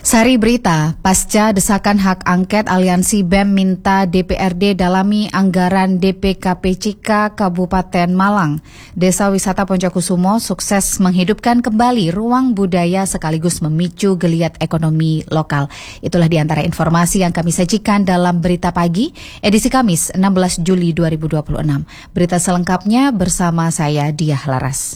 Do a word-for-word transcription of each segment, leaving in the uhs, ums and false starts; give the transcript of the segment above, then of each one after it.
Sari berita, pasca desakan hak angket Aliansi B E M minta D P R D dalami anggaran D P K P C K Kabupaten Malang. Desa Wisata Poncokusumo sukses menghidupkan kembali ruang budaya sekaligus memicu geliat ekonomi lokal. Itulah di antara informasi yang kami sajikan dalam Berita Pagi, edisi Kamis enam belas Juli dua ribu dua puluh enam. Berita selengkapnya bersama saya, Diah Laras.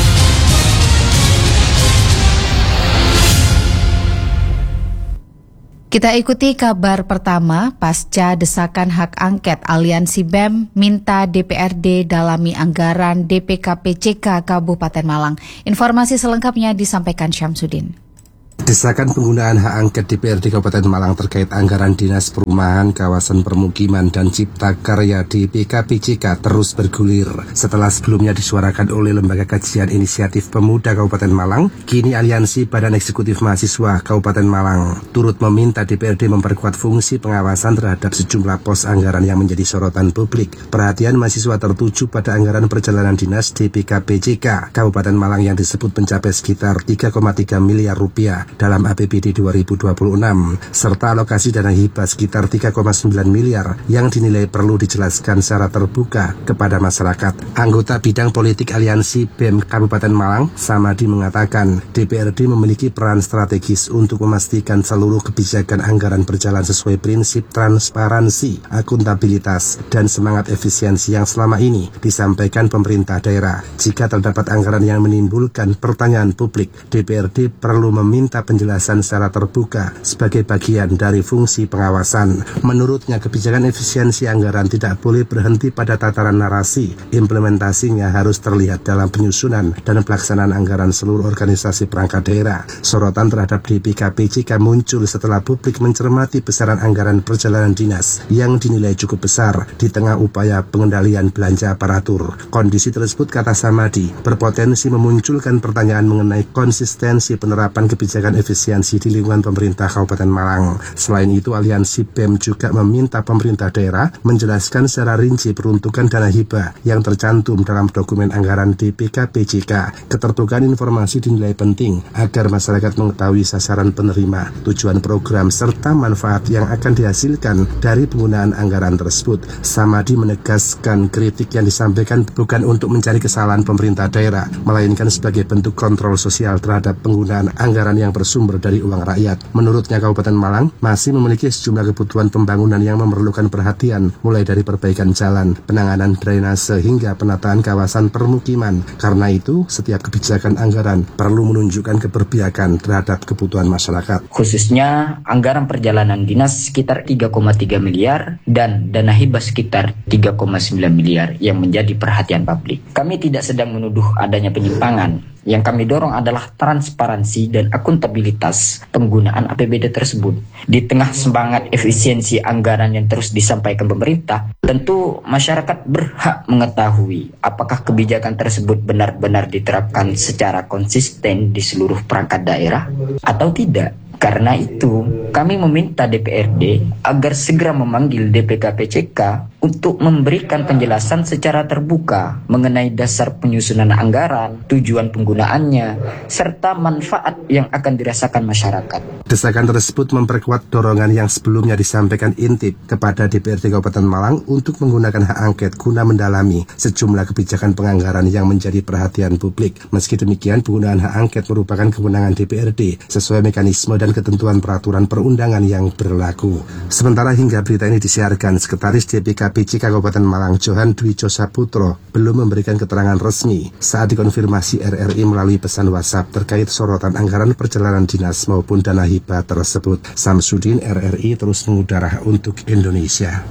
Kita ikuti kabar pertama, pasca desakan hak angket Aliansi B E M minta D P R D dalami anggaran D P K P C K Kabupaten Malang. Informasi selengkapnya disampaikan Syamsuddin. Desakan penggunaan hak angket D P R D Kabupaten Malang terkait anggaran Dinas Perumahan, Kawasan Permukiman, dan Cipta Karya D P K P C K terus bergulir. Setelah sebelumnya disuarakan oleh Lembaga Kajian Inisiatif Pemuda Kabupaten Malang, kini Aliansi Badan Eksekutif Mahasiswa Kabupaten Malang turut meminta D P R D memperkuat fungsi pengawasan terhadap sejumlah pos anggaran yang menjadi sorotan publik. Perhatian mahasiswa tertuju pada anggaran perjalanan dinas D P K P C K Kabupaten Malang yang disebut mencapai sekitar tiga koma tiga miliar rupiah dalam A P B D dua ribu dua puluh enam, serta alokasi dana hibah sekitar tiga koma sembilan miliar yang dinilai perlu dijelaskan secara terbuka kepada masyarakat. Anggota Bidang Politik Aliansi B E M Kabupaten Malang, Samadi, mengatakan D P R D memiliki peran strategis untuk memastikan seluruh kebijakan anggaran berjalan sesuai prinsip transparansi, akuntabilitas, dan semangat efisiensi yang selama ini disampaikan pemerintah daerah. Jika terdapat anggaran yang menimbulkan pertanyaan publik, D P R D perlu meminta penjelasan secara terbuka sebagai bagian dari fungsi pengawasan. Menurutnya, kebijakan efisiensi anggaran tidak boleh berhenti pada tataran narasi. Implementasinya harus terlihat dalam penyusunan dan pelaksanaan anggaran seluruh organisasi perangkat daerah. Sorotan terhadap D P K P C K muncul setelah publik mencermati besaran anggaran perjalanan dinas yang dinilai cukup besar di tengah upaya pengendalian belanja aparatur. Kondisi tersebut, kata Samadi, berpotensi memunculkan pertanyaan mengenai konsistensi penerapan kebijakan efisiensi di lingkungan pemerintah Kabupaten Malang. Selain itu, Aliansi B E M juga meminta pemerintah daerah menjelaskan secara rinci peruntukan dana hibah yang tercantum dalam dokumen anggaran D P K P C K. Keterbukaan informasi dinilai penting agar masyarakat mengetahui sasaran penerima, tujuan program, serta manfaat yang akan dihasilkan dari penggunaan anggaran tersebut. Samadi menegaskan kritik yang disampaikan bukan untuk mencari kesalahan pemerintah daerah, melainkan sebagai bentuk kontrol sosial terhadap penggunaan anggaran yang bersumber dari uang rakyat. Menurutnya, Kabupaten Malang masih memiliki sejumlah kebutuhan pembangunan yang memerlukan perhatian, mulai dari perbaikan jalan, penanganan drainase, hingga penataan kawasan permukiman. Karena itu, setiap kebijakan anggaran perlu menunjukkan keberpihakan terhadap kebutuhan masyarakat. Khususnya anggaran perjalanan dinas sekitar tiga koma tiga miliar dan dana hibah sekitar tiga koma sembilan miliar yang menjadi perhatian publik. Kami tidak sedang menuduh adanya penyimpangan. Yang kami dorong adalah transparansi dan akuntabilitas penggunaan A P B D tersebut. Di tengah semangat efisiensi anggaran yang terus disampaikan pemerintah, tentu masyarakat berhak mengetahui apakah kebijakan tersebut benar-benar diterapkan secara konsisten di seluruh perangkat daerah atau tidak. Karena itu, kami meminta D P R D agar segera memanggil D P K P C K untuk memberikan penjelasan secara terbuka mengenai dasar penyusunan anggaran, tujuan penggunaannya, serta manfaat yang akan dirasakan masyarakat. Desakan tersebut memperkuat dorongan yang sebelumnya disampaikan Intip kepada D P R D Kabupaten Malang untuk menggunakan hak angket guna mendalami sejumlah kebijakan penganggaran yang menjadi perhatian publik. Meski demikian, penggunaan hak angket merupakan kewenangan D P R D sesuai mekanisme dan ketentuan peraturan perundangan yang berlaku. Sementara hingga berita ini disiarkan, Sekretaris D P K P C K Kabupaten Malang, Johan Dwi Josaputro, belum memberikan keterangan resmi saat dikonfirmasi R R I melalui pesan WhatsApp terkait sorotan anggaran perjalanan dinas maupun dana hibah tersebut. Syamsuddin, R R I, terus mengudara untuk Indonesia.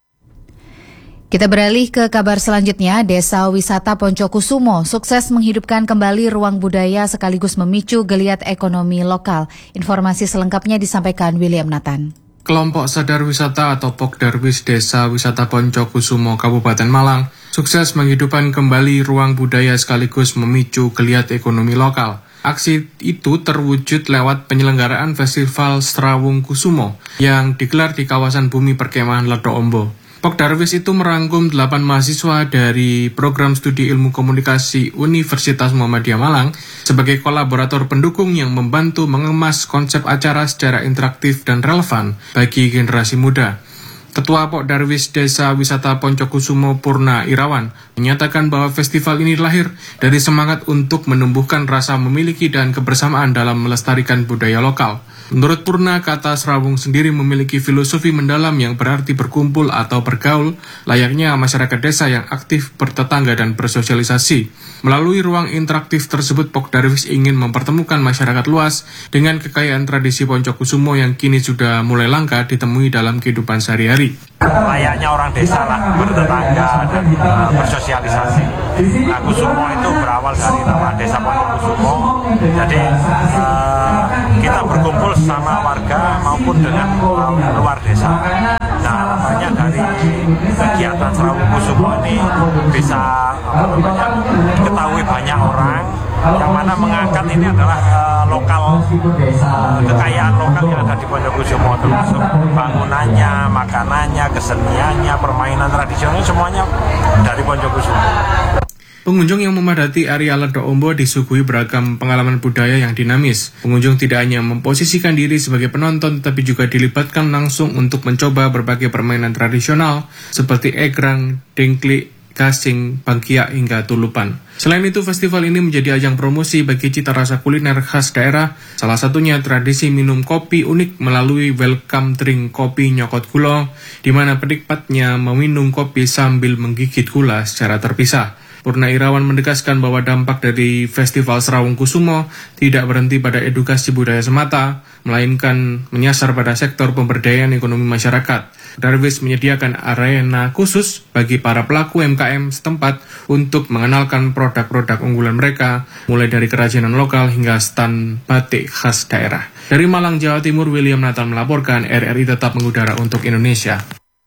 Kita beralih ke kabar selanjutnya. Desa Wisata Poncokusumo sukses menghidupkan kembali ruang budaya sekaligus memicu geliat ekonomi lokal. Informasi selengkapnya disampaikan William Nathan. Kelompok Sadar Wisata atau Pokdarwis Desa Wisata Poncokusumo Kabupaten Malang sukses menghidupkan kembali ruang budaya sekaligus memicu geliat ekonomi lokal. Aksi itu terwujud lewat penyelenggaraan Festival Strawung Kusumo yang digelar di kawasan Bumi Perkemahan Ledo Ombo. Pok Darwis itu merangkum delapan mahasiswa dari program studi ilmu komunikasi Universitas Muhammadiyah Malang sebagai kolaborator pendukung yang membantu mengemas konsep acara secara interaktif dan relevan bagi generasi muda. Ketua Pok Darwis Desa Wisata Poncokusumo Purna Irawan menyatakan bahwa festival ini lahir dari semangat untuk menumbuhkan rasa memiliki dan kebersamaan dalam melestarikan budaya lokal. Menurut Purna, kata Serawung sendiri memiliki filosofi mendalam yang berarti berkumpul atau bergaul, layaknya masyarakat desa yang aktif bertetangga dan bersosialisasi. Melalui ruang interaktif tersebut, Pok Darwis ingin mempertemukan masyarakat luas dengan kekayaan tradisi Poncokusumo yang kini sudah mulai langka ditemui dalam kehidupan sehari-hari. Layaknya orang desa lah, bertetangga dan uh, bersosialisasi. Nah, Kusumo itu berawal dari nama desa Poncokusumo. Jadi uh, kita berkumpul sama warga maupun dengan uh, luar desa. Nah, harapannya dari kegiatan Serawung Kusumo ini bisa apa namanya, diketahui banyak orang, yang mana mengangkat ini adalah uh, lokal uh, kekayaan lokal yang ada di Poncokusumo, termasuk bangunannya, makanannya, keseniannya, permainan tradisional, semuanya dari Poncokusumo. Pengunjung yang memadati area Ledok Ombo disuguhi beragam pengalaman budaya yang dinamis. Pengunjung tidak hanya memposisikan diri sebagai penonton, tetapi juga dilibatkan langsung untuk mencoba berbagai permainan tradisional seperti egrang, dengklik, gasing, bangkia, hingga tulupan. Selain itu, festival ini menjadi ajang promosi bagi cita rasa kuliner khas daerah, salah satunya tradisi minum kopi unik melalui welcome drink kopi nyokot gula, di mana penikmatnya meminum kopi sambil menggigit gula secara terpisah. Purna Irawan menegaskan bahwa dampak dari Festival Serawung Kusumo tidak berhenti pada edukasi budaya semata, melainkan menyasar pada sektor pemberdayaan ekonomi masyarakat. Darwis menyediakan arena khusus bagi para pelaku U M K M setempat untuk mengenalkan produk-produk unggulan mereka, mulai dari kerajinan lokal hingga stand batik khas daerah. Dari Malang, Jawa Timur, William Nathan melaporkan. R R I tetap mengudara untuk Indonesia.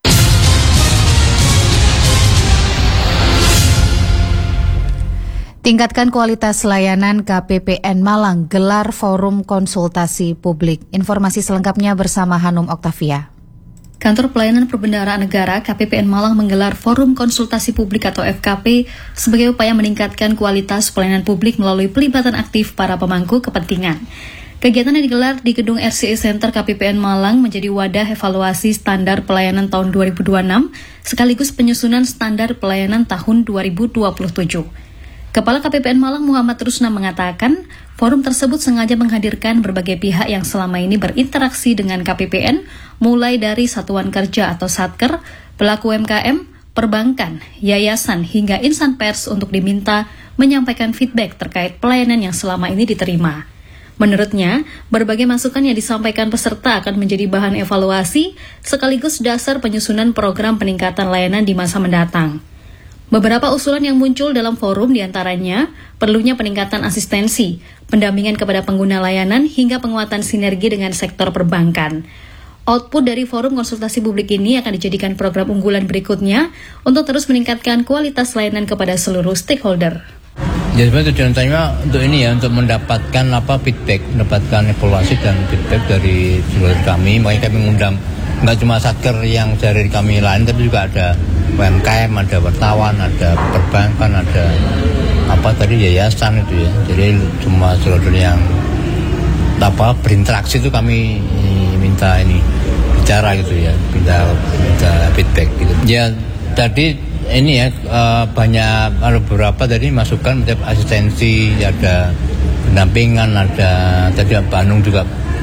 Tingkatkan kualitas layanan K P P N Malang gelar forum konsultasi publik. Informasi selengkapnya bersama Hanum Oktavia. Kantor Pelayanan Perbendaharaan Negara K P P N Malang menggelar forum konsultasi publik atau F K P sebagai upaya meningkatkan kualitas pelayanan publik melalui pelibatan aktif para pemangku kepentingan. Kegiatan yang digelar di Gedung R C E Center K P P N Malang menjadi wadah evaluasi standar pelayanan tahun dua ribu dua puluh enam sekaligus penyusunan standar pelayanan tahun dua ribu dua puluh tujuh. Kepala K P P N Malang Muhammad Rusna mengatakan, forum tersebut sengaja menghadirkan berbagai pihak yang selama ini berinteraksi dengan K P P N, mulai dari satuan kerja atau satker, pelaku U M K M, perbankan, yayasan, hingga insan pers untuk diminta menyampaikan feedback terkait pelayanan yang selama ini diterima. Menurutnya, berbagai masukan yang disampaikan peserta akan menjadi bahan evaluasi sekaligus dasar penyusunan program peningkatan layanan di masa mendatang. Beberapa usulan yang muncul dalam forum diantaranya perlunya peningkatan asistensi, pendampingan kepada pengguna layanan, hingga penguatan sinergi dengan sektor perbankan. Output dari forum konsultasi publik ini akan dijadikan program unggulan berikutnya untuk terus meningkatkan kualitas layanan kepada seluruh stakeholder. Jadi sebenarnya tujuan utamanya untuk ini ya, untuk mendapatkan apa feedback, mendapatkan evaluasi dan feedback dari seluruh kami. Makanya kami mengundang nggak cuma satker yang dari kami lain, tapi juga ada U M K M, ada wartawan, ada perbankan, ada apa tadi yayasan itu ya. Jadi semua seluruh yang apa berinteraksi itu kami minta ini bicara gitu ya, minta minta feedback gitu. Ya tadi ini ya uh, banyak ada beberapa tadi masukan asistensi, ada pendampingan, ada tadi Bandung juga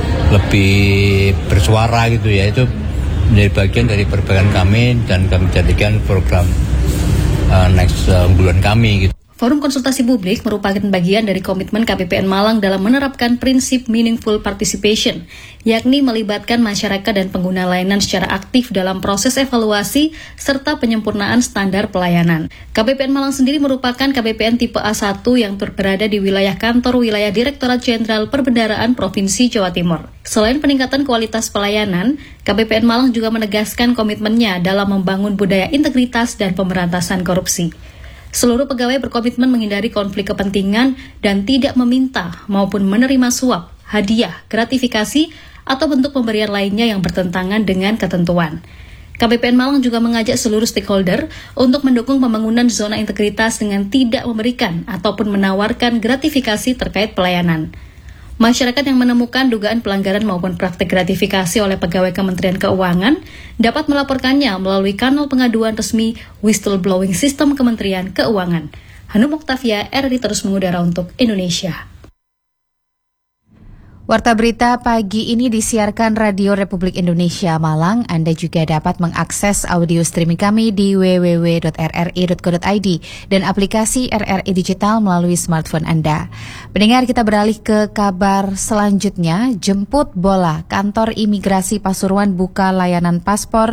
lebih bersuara gitu ya, itu menjadi bagian dari perbaikan kami dan kami jadikan program uh, next uh, unggulan kami gitu. Forum konsultasi publik merupakan bagian dari komitmen K P P N Malang dalam menerapkan prinsip meaningful participation, yakni melibatkan masyarakat dan pengguna layanan secara aktif dalam proses evaluasi serta penyempurnaan standar pelayanan. K P P N Malang sendiri merupakan K P P N tipe A satu yang berada di wilayah kantor wilayah Direktorat Jenderal Perbendaharaan Provinsi Jawa Timur. Selain peningkatan kualitas pelayanan, K P P N Malang juga menegaskan komitmennya dalam membangun budaya integritas dan pemberantasan korupsi. Seluruh pegawai berkomitmen menghindari konflik kepentingan dan tidak meminta maupun menerima suap, hadiah, gratifikasi, atau bentuk pemberian lainnya yang bertentangan dengan ketentuan. K P P N Malang juga mengajak seluruh stakeholder untuk mendukung pembangunan zona integritas dengan tidak memberikan ataupun menawarkan gratifikasi terkait pelayanan. Masyarakat yang menemukan dugaan pelanggaran maupun praktik gratifikasi oleh pegawai Kementerian Keuangan dapat melaporkannya melalui kanal pengaduan resmi Whistleblowing System Kementerian Keuangan. Hanum Oktavia, R R I terus mengudara untuk Indonesia. Warta berita pagi ini disiarkan Radio Republik Indonesia Malang. Anda juga dapat mengakses audio streaming kami di w w w dot r r i dot co dot i d dan aplikasi R R I Digital melalui smartphone Anda. Pendengar, kita beralih ke kabar selanjutnya. Jemput bola, kantor imigrasi Pasuruan buka layanan paspor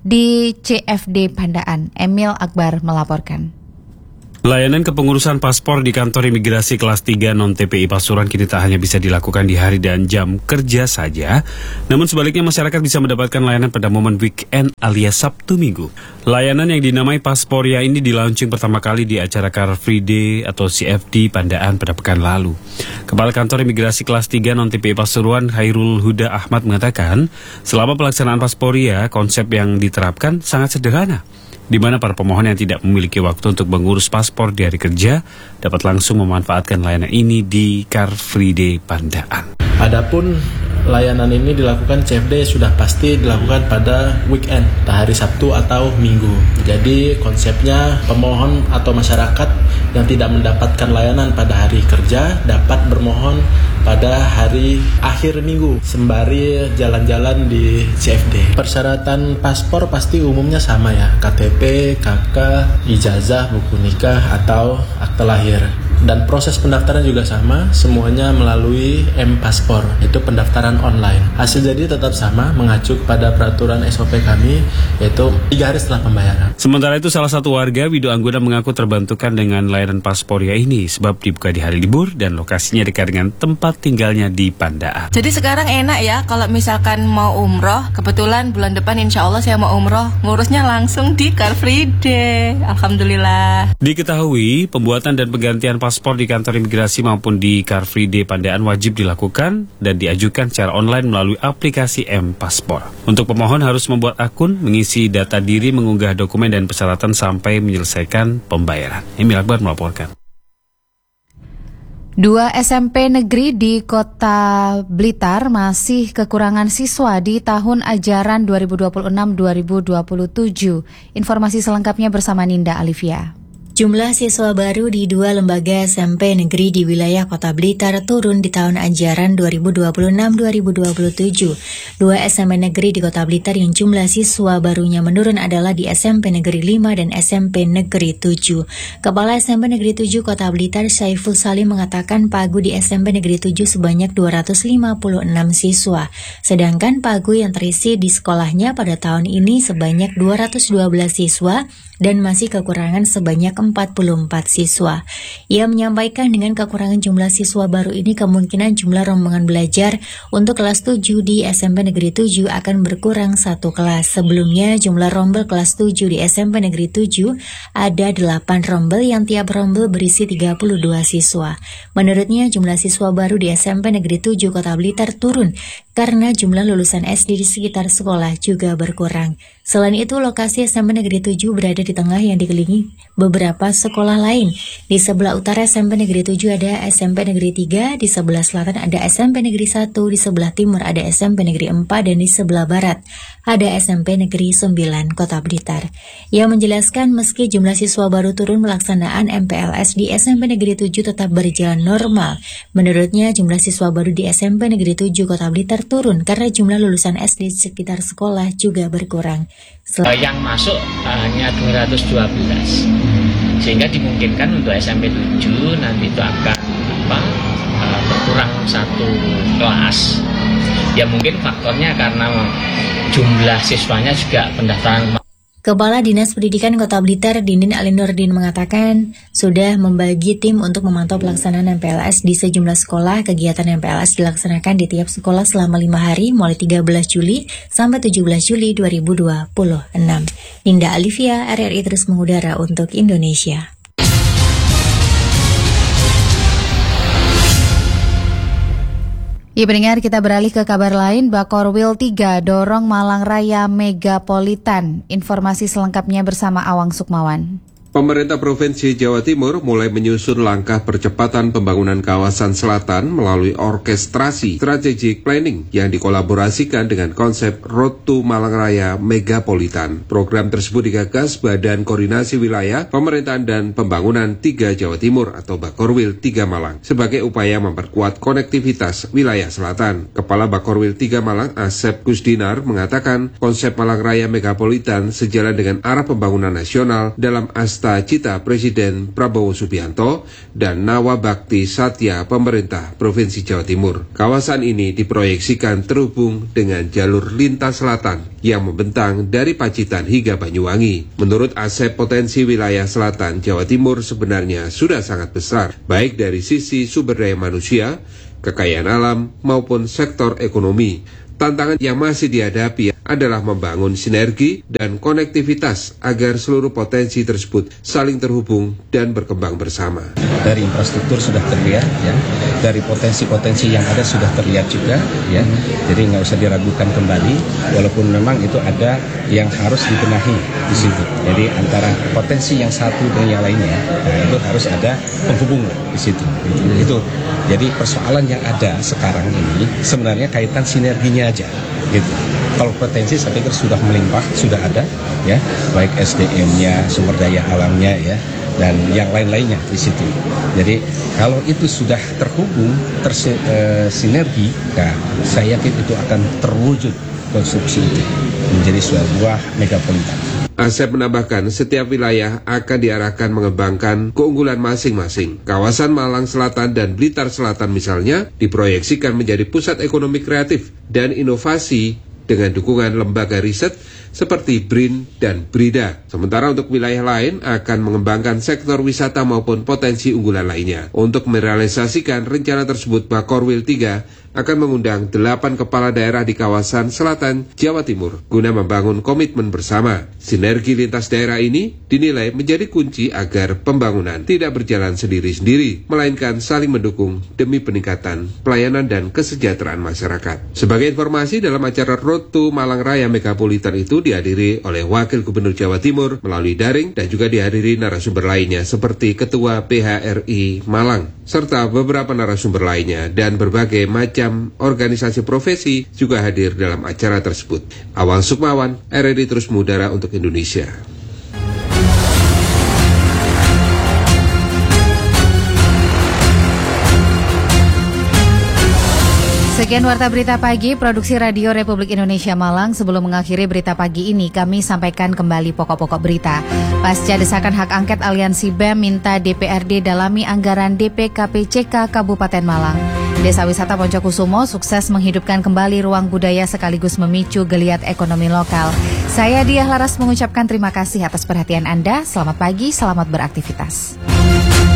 di C F D Pandaan. Emil Akbar melaporkan. Layanan kepengurusan paspor di kantor imigrasi kelas tiga non-T P I Pasuruan kini tak hanya bisa dilakukan di hari dan jam kerja saja, namun sebaliknya masyarakat bisa mendapatkan layanan pada momen weekend alias Sabtu Minggu. Layanan yang dinamai Pasporia ini dilaunching pertama kali di acara Car Free Day atau C F D Pandaan pada pekan lalu. Kepala Kantor Imigrasi kelas tiga non-T P I Pasuruan Khairul Huda Ahmad mengatakan, selama pelaksanaan Pasporia, konsep yang diterapkan sangat sederhana, di mana para pemohon yang tidak memiliki waktu untuk mengurus paspor di hari kerja dapat langsung memanfaatkan layanan ini di Car Free Day Pandaan. Adapun layanan ini dilakukan C F D sudah pasti dilakukan pada weekend, hari Sabtu atau Minggu. Jadi konsepnya pemohon atau masyarakat yang tidak mendapatkan layanan pada hari kerja dapat bermohon pada hari akhir minggu sembari jalan-jalan di C F D. Persyaratan paspor pasti umumnya sama ya, K T P, K K, ijazah, buku nikah atau akte lahir. Dan proses pendaftaran juga sama, semuanya melalui M-Paspor, itu pendaftaran online. Hasil jadi tetap sama, mengacu pada peraturan S O P kami, yaitu tiga hari setelah pembayaran. Sementara itu salah satu warga Wido Angguna mengaku terbantukan dengan layanan Pasporia ini sebab dibuka di hari libur dan lokasinya dekat dengan tempat tinggalnya di Pandaan. Jadi sekarang enak ya, kalau misalkan mau umroh, kebetulan bulan depan insya Allah saya mau umroh, ngurusnya langsung di Car Free Day. Alhamdulillah. Diketahui pembuatan dan penggantian paspor di kantor imigrasi maupun di Car Free Day Pandaan wajib dilakukan dan diajukan secara online melalui aplikasi M-Paspor. Untuk pemohon harus membuat akun, mengisi data diri, mengunggah dokumen dan persyaratan sampai menyelesaikan pembayaran. Emil Akbar melaporkan. Dua S M P negeri di Kota Blitar masih kekurangan siswa di tahun ajaran dua ribu dua puluh enam dua ribu dua puluh tujuh. Informasi selengkapnya bersama Ninda Alivia. Jumlah siswa baru di dua lembaga S M P negeri di wilayah Kota Blitar turun di tahun ajaran dua ribu dua puluh enam dua ribu dua puluh tujuh. Dua S M P negeri di Kota Blitar yang jumlah siswa barunya menurun adalah di S M P Negeri lima dan S M P Negeri tujuh. Kepala S M P Negeri tujuh Kota Blitar Saiful Salim mengatakan pagu di S M P Negeri tujuh sebanyak dua ratus lima puluh enam siswa. Sedangkan pagu yang terisi di sekolahnya pada tahun ini sebanyak dua ratus dua belas siswa dan masih kekurangan sebanyak empat puluh empat siswa. Ia menyampaikan dengan kekurangan jumlah siswa baru ini kemungkinan jumlah rombongan belajar untuk kelas tujuh di S M P Negeri tujuh akan berkurang satu kelas. Sebelumnya jumlah rombel kelas tujuh di S M P Negeri tujuh ada delapan rombel yang tiap rombel berisi tiga puluh dua siswa. Menurutnya jumlah siswa baru di S M P Negeri tujuh Kota Blitar turun karena jumlah lulusan S D di sekitar sekolah juga berkurang. Selain itu, lokasi S M P Negeri tujuh berada di tengah yang dikelilingi beberapa sekolah lain. Di sebelah utara S M P Negeri tujuh ada S M P Negeri tiga, di sebelah selatan ada S M P Negeri satu, di sebelah timur ada S M P Negeri empat, dan di sebelah barat ada S M P Negeri sembilan Kota Blitar. Ia menjelaskan meski jumlah siswa baru turun, pelaksanaan M P L S di S M P Negeri tujuh tetap berjalan normal. Menurutnya jumlah siswa baru di S M P Negeri tujuh Kota Blitar turun karena jumlah lulusan S D sekitar sekolah juga berkurang. Sel- yang masuk hanya dua ratus dua belas, sehingga dimungkinkan untuk S M P tujuh nanti itu akan apa, uh, berkurang satu kelas. Ya mungkin faktornya karena jumlah siswanya juga pendaftaran. Kepala Dinas Pendidikan Kota Blitar, Dindin Alinurdin, mengatakan sudah membagi tim untuk memantau pelaksanaan M P L S di sejumlah sekolah. Kegiatan M P L S dilaksanakan di tiap sekolah selama lima hari, mulai tiga belas Juli sampai tujuh belas Juli dua ribu dua puluh enam. Ninda Alivia, R R I terus mengudara untuk Indonesia. Ya pendengar, kita beralih ke kabar lain. Bakorwil tiga dorong Malang Raya Megapolitan. Informasi selengkapnya bersama Awang Sukmawan. Pemerintah Provinsi Jawa Timur mulai menyusun langkah percepatan pembangunan kawasan selatan melalui orkestrasi strategic planning yang dikolaborasikan dengan konsep Road to Malang Raya Megapolitan. Program tersebut digagas Badan Koordinasi Wilayah Pemerintahan dan Pembangunan tiga Jawa Timur atau Bakorwil tiga Malang sebagai upaya memperkuat konektivitas wilayah selatan. Kepala Bakorwil tiga Malang, Asep Kusdinar, mengatakan konsep Malang Raya Megapolitan sejalan dengan arah pembangunan nasional dalam as cita Presiden Prabowo Subianto dan Nawabakti Satya Pemerintah Provinsi Jawa Timur. Kawasan ini diproyeksikan terhubung dengan jalur lintas selatan yang membentang dari Pacitan hingga Banyuwangi. Menurut Asep, potensi wilayah selatan Jawa Timur sebenarnya sudah sangat besar, baik dari sisi sumber daya manusia, kekayaan alam, maupun sektor ekonomi. Tantangan yang masih dihadapi adalah membangun sinergi dan konektivitas agar seluruh potensi tersebut saling terhubung dan berkembang bersama. Dari infrastruktur sudah terlihat, ya. Dari potensi-potensi yang ada sudah terlihat juga, ya. Jadi nggak usah diragukan kembali, walaupun memang itu ada yang harus dibenahi di situ. Jadi antara potensi yang satu dan yang lainnya, nah, itu harus ada penghubung di situ. Gitu. Itu. Jadi persoalan yang ada sekarang ini sebenarnya kaitan sinerginya aja, gitu. Kalau potensi saya pikir sudah melimpah, sudah ada, ya, baik S D M-nya, sumber daya alamnya, ya, dan yang lain-lainnya di situ. Jadi kalau itu sudah terhubung, tersinergi, nah, saya yakin itu akan terwujud konstruksi itu menjadi sebuah megapolitan. Asep menambahkan setiap wilayah akan diarahkan mengembangkan keunggulan masing-masing. Kawasan Malang Selatan dan Blitar Selatan misalnya diproyeksikan menjadi pusat ekonomi kreatif dan inovasi dengan dukungan lembaga riset seperti B R I N dan BRIDA. Sementara untuk wilayah lain akan mengembangkan sektor wisata maupun potensi unggulan lainnya. Untuk merealisasikan rencana tersebut, Bakorwil tiga akan mengundang delapan kepala daerah di kawasan selatan Jawa Timur guna membangun komitmen bersama. Sinergi lintas daerah ini dinilai menjadi kunci agar pembangunan tidak berjalan sendiri-sendiri, melainkan saling mendukung demi peningkatan pelayanan dan kesejahteraan masyarakat. Sebagai informasi, dalam acara Road to Malang Raya Megapolitan itu dihadiri oleh Wakil Gubernur Jawa Timur melalui daring dan juga dihadiri narasumber lainnya seperti Ketua P H R I Malang serta beberapa narasumber lainnya dan berbagai macam organisasi profesi juga hadir dalam acara tersebut. Awang Sukmawan, R R I Terus Mengudara untuk Indonesia. Sekian Warta Berita Pagi, Produksi Radio Republik Indonesia Malang. Sebelum mengakhiri berita pagi ini, kami sampaikan kembali pokok-pokok berita. Pasca desakan hak angket Aliansi B E M minta D P R D dalami anggaran D P K P C K Kabupaten Malang. Desa Wisata Poncokusumo sukses menghidupkan kembali ruang budaya sekaligus memicu geliat ekonomi lokal. Saya Diah Laras mengucapkan terima kasih atas perhatian Anda. Selamat pagi, selamat beraktivitas.